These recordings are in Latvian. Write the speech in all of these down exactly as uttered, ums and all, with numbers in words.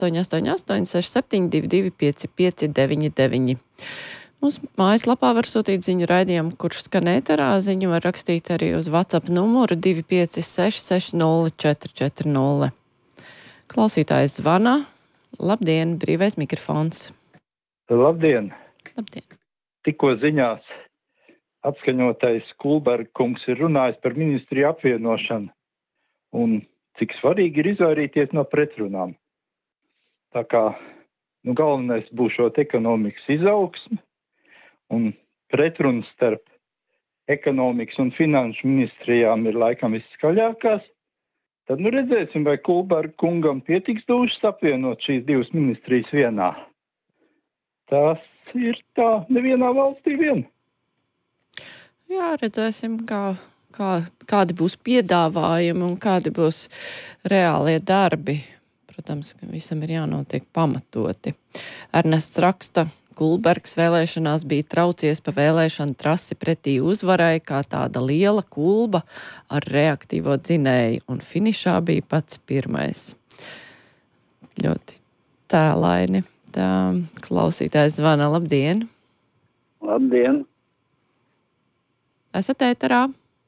astoņi astoņi astoņi seši septiņi divi divi pieci pieci deviņi deviņi. Mūsu mājaslapā var sūtīt ziņu raidījumu, kurš skan ēterā. Ziņu var rakstīt arī uz WhatsApp numuru divi pieci seši seši nulle četri četri nulle. Klausītājs zvana. Labdien, brīvais mikrofons. Labdien. Labdien. Tikko ziņās apskaņotais Kulberga kungs ir runājis par ministriju apvienošanu un cik svarīgi ir izvairīties no pretrunām. Tā kā nu, galvenais būs šot ekonomikas izaugsme un pretrunas starp ekonomikas un finanšu ministrijām ir laikam visskaļākās. Tad nu redzēsim, vai Kulberga kungam pietiks dušas apvienot šīs divas ministrijas vienā. Tas ir tā nevienā valstī vien. Jā, redzēsim, kā, kā, kādi būs piedāvājumi un kādi būs reālie darbi. Protams, ka visam ir jānotiek pamatoti. Ernests raksta, Kulbergs vēlēšanās bija traucies pa vēlēšanu trasi pretī uzvarai kā tāda liela kulba ar reaktīvo dzinēju, un finišā bija pats pirmais. Ļoti tēlaini. Tā klausītājs zvana. Labdien! Labdien! Esat ēterā?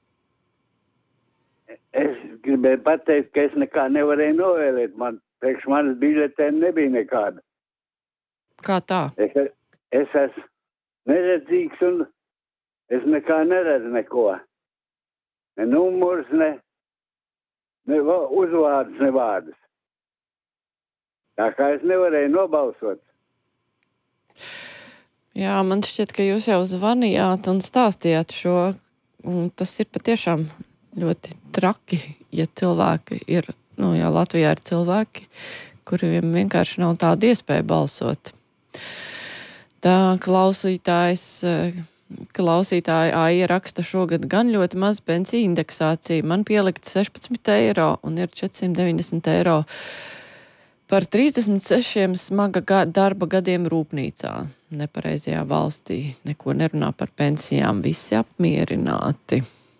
Es gribēju pateikt, ka es nekā nevarēju novēlēt. Man priekš manas biļetēm nebija nekāda. Kā tā? Es, es esmu neredzīgs un es nekā neredzu neko. Ne numurs, ne, ne uzvārds, ne vārdus. Tā kā es nevarēju nobalsot. Jā, man šķiet, ka jūs jau zvanījāt un stāstījāt šo, un tas ir patiešām ļoti traki, ja cilvēki ir, nu jā, Latvijā ir cilvēki, kuriem vienkārši nav tāda iespēja balsot. Tā klausītājs, klausītāja Aija raksta šogad gan ļoti maz pensiju indeksācija. Man pielikt sešpadsmit eiro un ir četrsimt deviņdesmit eiro par trīsdesmit sešiem smaga ga- darba gadiem rūpnīcā. Nepareizajā valstī neko nerunā par pensijām, visi apmierināti.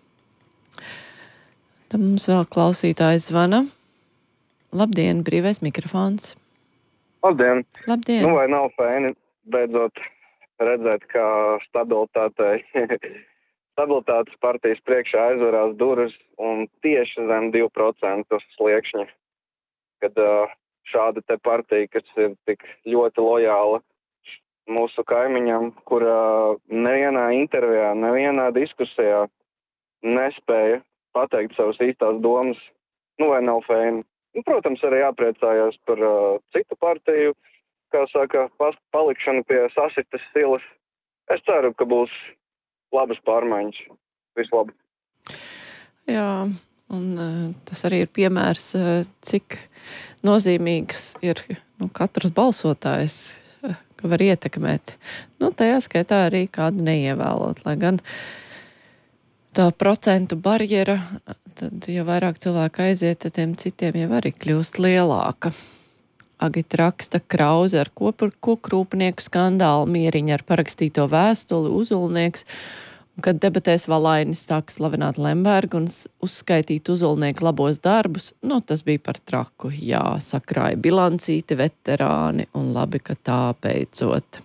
Tad mums vēl klausītājs zvana. Labdien, brīvais mikrofons. Labdien! Labdien! Nu vai nav fēni beidzot redzēt, kā stabilitātei, stabilitātes partijas priekšā aizverās durvis un tieši zem divu procentu sliekšņa, kad uh, šāda te partija, kas ir tik ļoti lojāla mūsu kaimiņam, kurā nevienā intervijā, nevienā diskusijā nespēja pateikt savas īstās domas, nu vai nav fēni. Nu, protams, arī jāpriecājās par uh, citu partiju, kā saka, pas, palikšanu pie sasitas silas. Es ceru, ka būs labas pārmaiņas. Vislabāk. Jā, un uh, tas arī ir piemērs, uh, cik nozīmīgs ir nu, katrs balsotājs, uh, ka var ietekmēt. Nu, tajā skaitā arī kādu neievēlot, lai gan tā procentu barjera, tad, ja vairāk cilvēku aiziet, tad tiem citiem jau arī kļūst lielāka. Agita raksta Krauze ar kokrūpnieku skandālu, Mieriņa ar parakstīto vēstuli, Uzulnieks, un kad debatēs Valainis sāk slavināt Lembergu un uzskaitīt Uzulnieku labos darbus, nu, tas bija par traku. Jā, sakrāja bilancīti veterāni, un labi, ka tā beidzot.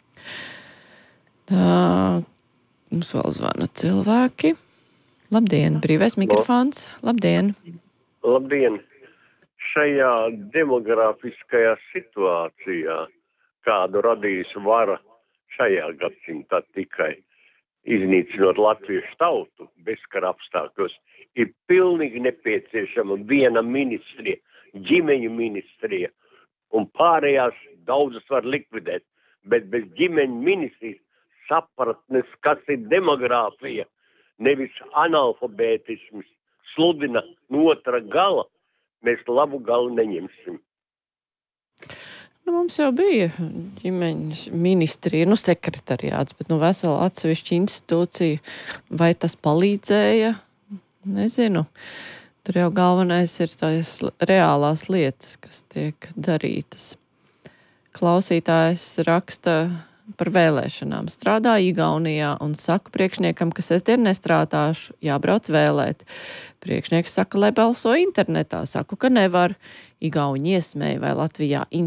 Tā, mums vēl zvana cilvēki. Labdien, brīvais mikrofons. Labdien. Labdien. Šajā demografiskajā situācijā, kādu radīs vara šajā gadsimtā tikai iznīcinot latviešu tautu bezkara apstākļos, ir pilnīgi nepieciešama viena ministrija, ģimeņu ministrija, un pārējās daudzas var likvidēt, bet bez ģimeņu ministrijas sapratnes, kas ir demogrāfija, nevis analfabētisms, sludina no otra gala, mēs labu galu neņemsim. Nu, mums jau bija ģimeņas ministrija, nu sekretariāts, bet nu vesela atsevišķa institūcija. Vai tas palīdzēja? Nezinu. Tur jau galvenais ir tās reālās lietas, kas tiek darītas. Klausītājs raksta par vēlēšanām. Strādāju Igaunijā un saku priekšniekam, ka sestdien nestrādāšu, jābrauc vēlēt. Priekšnieks saka, lai balso internetā. Saku, ka nevar. Igauņi iesmēja, vai Latvijā